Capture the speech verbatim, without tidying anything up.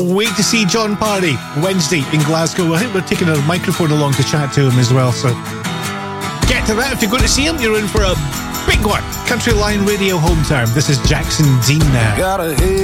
wait to see John Parry Wednesday in Glasgow. I think we're taking a microphone along to chat to him as well, so get to that. If you're going to see him, you're in for a big one. Country Line Radio home term. This is Jackson Dean now.